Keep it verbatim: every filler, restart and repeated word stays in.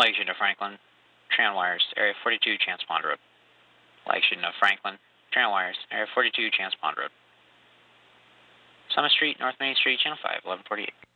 Flag shooting to Franklin, Tran Wires, Area forty-two, Chance Pond Road. Flag shooting to Franklin, Tran Wires, Area forty-two, Chance Pond Road. Summit Street, North Main Street, Channel five, eleven forty-eight.